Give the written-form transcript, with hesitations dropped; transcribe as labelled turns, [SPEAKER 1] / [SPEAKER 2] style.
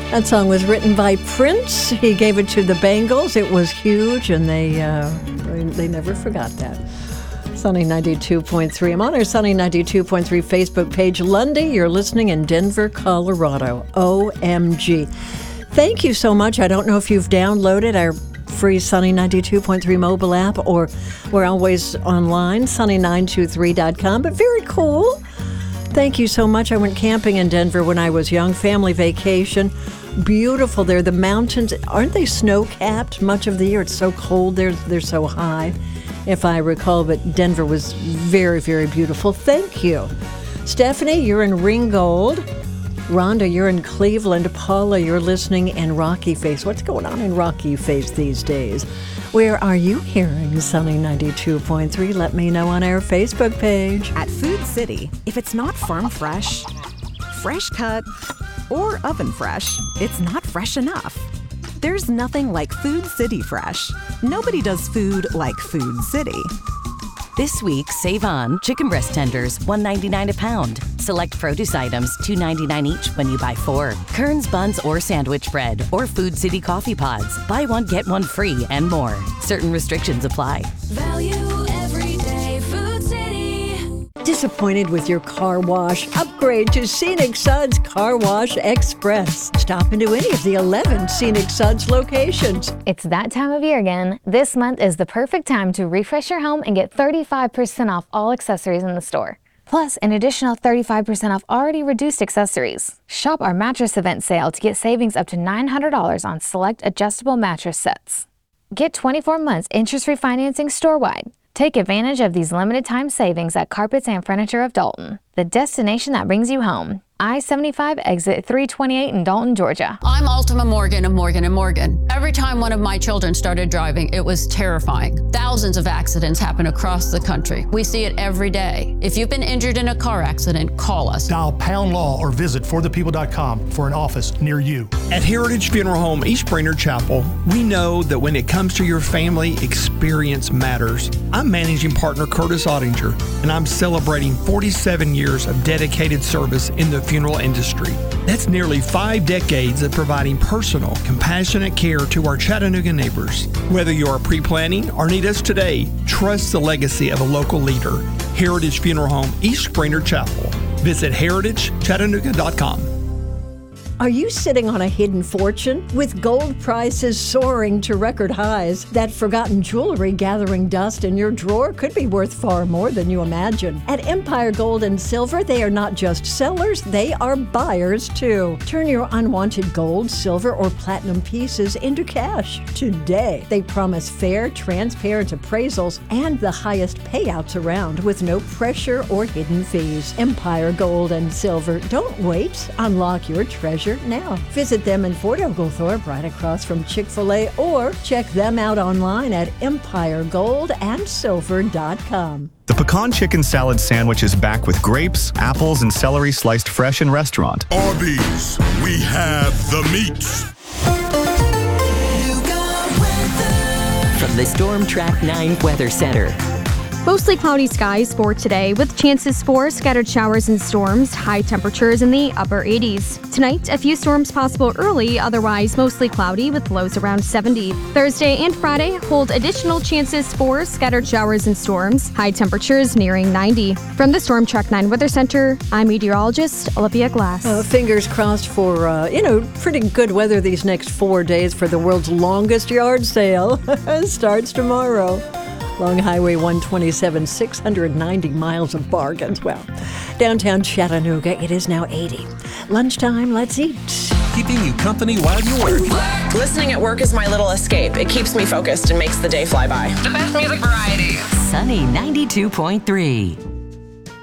[SPEAKER 1] That song was written by Prince. He gave it to the Bangles. It was huge, and they never forgot that. Sunny 92.3. I'm on our Sunny 92.3 Facebook page. Lundy, you're listening in Denver, Colorado. OMG. Thank you so much. I don't know if you've downloaded our free Sunny 92.3 mobile app, or we're always online, sunny923.com, but very cool. Thank you so much. I went camping in Denver when I was young, family vacation. Beautiful there. The mountains, aren't they snow-capped much of the year? It's so cold there. They're so high, if I recall. But Denver was very, very beautiful. Thank you. Stephanie, you're in Ringgold. Rhonda, you're in Cleveland. Paula, you're listening in Rocky Face. What's going on in Rocky Face these days? Where are you hearing Sunny 92.3? Let me know on our Facebook page.
[SPEAKER 2] At Food City, if it's not farm fresh, fresh cut, or oven fresh, it's not fresh enough. There's nothing like Food City Fresh. Nobody does food like Food City.
[SPEAKER 3] This week, save on chicken breast tenders, $1.99 a pound. Select produce items, $2.99 each when you buy 4. Kern's buns or sandwich bread, or Food City coffee pods. Buy one, get one free, and more. Certain restrictions apply.
[SPEAKER 4] Value every day, Food City.
[SPEAKER 1] Disappointed with your car wash? Upgrade to Scenic Suds Car Wash Express. Stop into any of the 11 Scenic Suds locations.
[SPEAKER 5] It's that time of year again. This month is the perfect time to refresh your home and get 35% off all accessories in the store. Plus, an additional 35% off already reduced accessories. Shop our mattress event sale to get savings up to $900 on select adjustable mattress sets. Get 24 months interest-free financing store-wide. Take advantage of these limited time savings at Carpets and Furniture of Dalton, the destination that brings you home. I-75 exit 328 in Dalton, Georgia.
[SPEAKER 6] I'm Ultima Morgan of Morgan & Morgan. Every time one of my children started driving, it was terrifying. Thousands of accidents happen across the country. We see it every day. If you've been injured in a car accident, call us.
[SPEAKER 7] Dial pound law or visit forthepeople.com for an office near you.
[SPEAKER 8] At Heritage Funeral Home East Brainerd Chapel, we know that when it comes to your family, experience matters. I'm managing partner Curtis Ottinger, and I'm celebrating 47 years of dedicated service in the funeral industry. That's nearly 5 decades of providing personal, compassionate care to our Chattanooga neighbors. Whether you are pre-planning or need us today, trust the legacy of a local leader. Heritage Funeral Home East Brainerd Chapel. Visit heritagechattanooga.com.
[SPEAKER 1] Are you sitting on a hidden fortune? With gold prices soaring to record highs, that forgotten jewelry gathering dust in your drawer could be worth far more than you imagine. At Empire Gold and Silver, they are not just sellers, they are buyers too. Turn your unwanted gold, silver, or platinum pieces into cash today. They promise fair, transparent appraisals and the highest payouts around with no pressure or hidden fees. Empire Gold and Silver. Don't wait. Unlock your treasure now. Visit them in Fort Oglethorpe, right across from Chick-fil-A, or check them out online at empiregoldandsilver.com.
[SPEAKER 9] The pecan chicken salad sandwich is back with grapes, apples, and celery sliced fresh in restaurant.
[SPEAKER 10] Arby's, we have the meats.
[SPEAKER 3] From the Storm Track 9 Weather Center.
[SPEAKER 11] Mostly cloudy skies for today with chances for scattered showers and storms, high temperatures in the upper 80s. Tonight, a few storms possible early, otherwise mostly cloudy with lows around 70. Thursday and Friday hold additional chances for scattered showers and storms, high temperatures nearing 90. From the Storm Track 9 Weather Center, I'm meteorologist Olivia Glass.
[SPEAKER 1] Fingers crossed for, pretty good weather these next 4 days for the world's longest yard sale. Starts tomorrow. Along Highway 127, 690 miles of bargains. Well, downtown Chattanooga, it is now 80. Lunchtime, let's eat.
[SPEAKER 12] Keeping you company while you work.
[SPEAKER 13] Listening at work is my little escape. It keeps me focused and makes the day fly by.
[SPEAKER 4] The best music variety.
[SPEAKER 3] Sunny 92.3.